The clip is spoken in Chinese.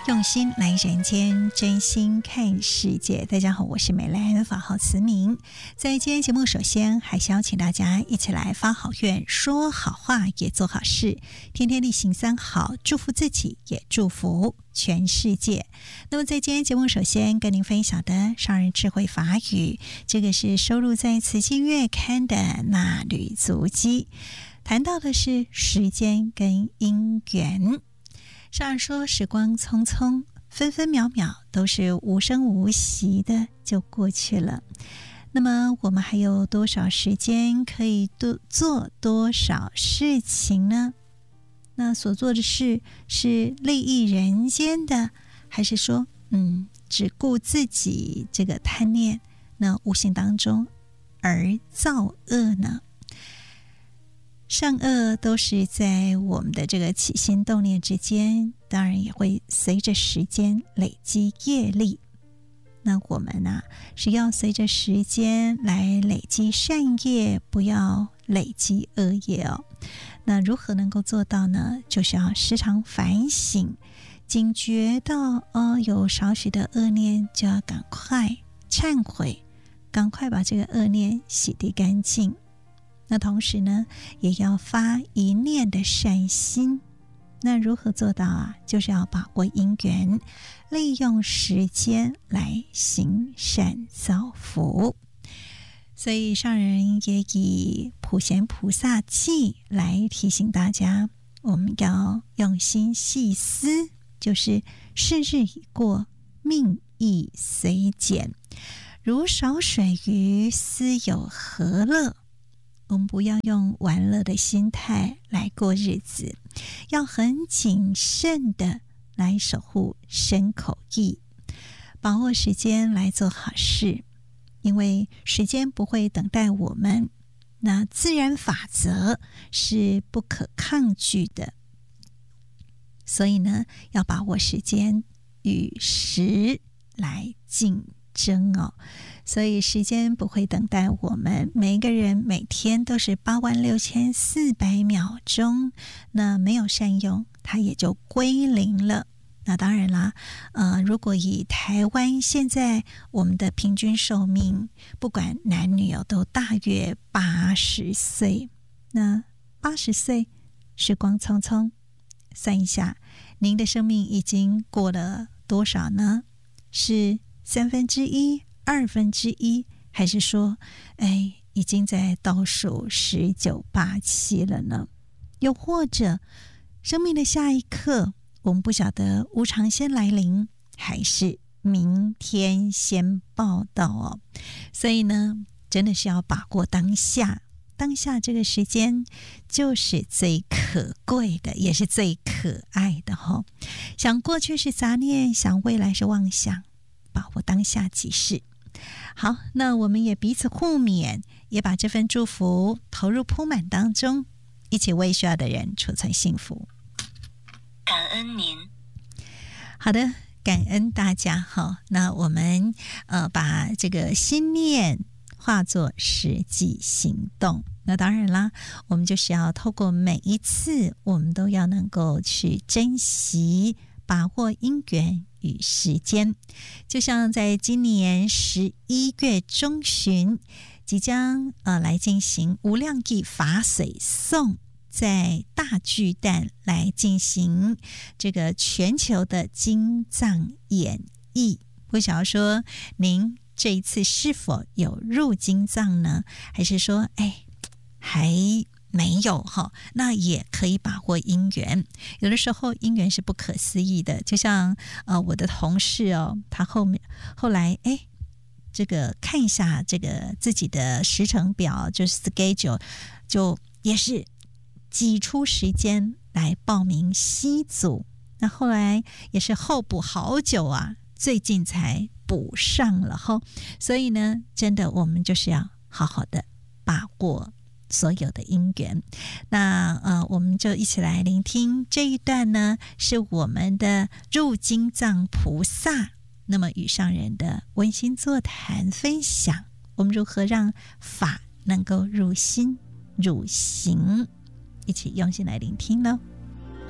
用心来人间，真心看世界。大家好，我是美兰，法号慈明。在今天节目，首先还是邀请大家一起来发好愿，说好话，也做好事，天天例行3好，祝福自己，也祝福全世界。那么在今天节目，首先跟您分享的商人智慧法语，这个是收录在《慈济月刊》的那履足迹，谈到的是时间跟因缘。上人说，时光匆匆，分分秒秒都是无声无息的就过去了。那么我们还有多少时间可以做多少事情呢？那所做的事是利益人间的，还是说只顾自己这个贪念，那无形当中而造恶呢？善恶都是在我们的这个起心动念之间，当然也会随着时间累积业力。那我们是要随着时间来累积善业，不要累积恶业哦。那如何能够做到呢？就是要时常反省，警觉到有少许的恶念，就要赶快忏悔，赶快把这个恶念洗涤干净。那同时呢，也要发一念的善心。那如何做到就是要把握因缘，利用时间来行善造福。所以上人也以普贤菩萨记来提醒大家，我们要用心细思，就是是日已过，命亦虽减，如少水鱼，斯有何乐？我们不要用玩乐的心态来过日子，要很谨慎的来守护身口意，把握时间来做好事。因为时间不会等待我们，那自然法则是不可抗拒的，所以呢，要把握时间与时来竞争哦。所以时间不会等待我们，每一个人每天都是86400秒钟，那没有善用，它也就归零了。那当然啦，如果以台湾现在我们的平均寿命，不管男女都大约80岁。那80岁，时光匆匆，算一下，您的生命已经过了多少呢？是1/3、1/2，还是说已经在倒数19、87了呢？又或者生命的下一刻，我们不晓得无常先来临，还是明天先报到哦。所以呢，真的是要把握当下，当下这个时间就是最可贵的，也是最可爱的哦。想过去是杂念，想未来是妄想，把握当下即是。好，那我们也彼此互勉，也把这份祝福投入铺满当中，一起为需要的人储存幸福。 感恩您。 好的，感恩大家。好，那我们把这个心念化作实际行动。那当然啦，我们就是要透过每一次，我们都要能够去珍惜，把握因缘与时间。就像在今年11月中旬即将来进行无量义法水颂，在大巨蛋来进行这个全球的经藏演绎。不晓得说您这一次是否有入经藏呢？还是说还没有那也可以把握因缘。有的时候因缘是不可思议的，就像我的同事他后来这个看一下这个自己的时程表，就是 schedule， 就也是挤出时间来报名西组。那后来也是候补好久最近才补上了所以呢，真的我们就是要好好的把握所有的因缘。那我们就一起来聆听这一段呢，是我们的入经藏菩萨那么与上人的温馨座谈分享，我们如何让法能够入心入行，一起用心来聆听咯。